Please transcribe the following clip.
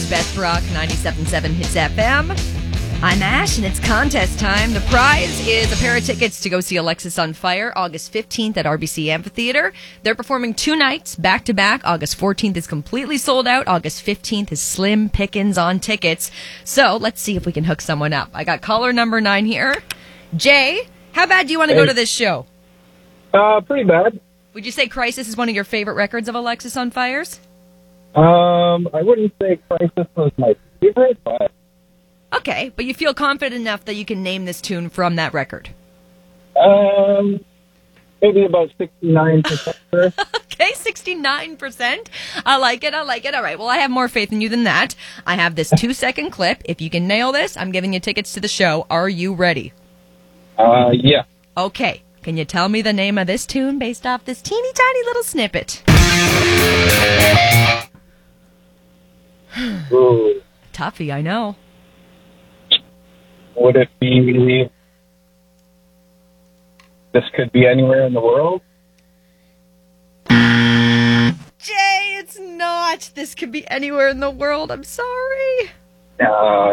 Best Rock 97.7 Hits FM. I'm Ash, and it's contest time. The prize is a pair of tickets to go see Alexisonfire August 15th at RBC Amphitheater. They're performing 2 nights back-to-back. August 14th is completely sold out. August 15th is slim pickings on tickets. So let's see if we can hook someone up. I got caller number 9 here. Jay, how bad do you want to go to this show? Pretty bad. Would you say Crisis is one of your favorite records of Alexisonfire's? I wouldn't say Crisis was my favorite, but... Okay, but you feel confident enough that you can name this tune from that record? Maybe about 69%. Okay, 69%. I like it. All right, well, I have more faith in you than that. I have this 2-second clip. If you can nail this, I'm giving you tickets to the show. Are you ready? Yeah. Okay, can you tell me the name of this tune based off this teeny tiny little snippet? Ooh. Toughie, I know. Would it be... This Could Be Anywhere in the World? Jay, it's not. This could be anywhere in the world. I'm sorry.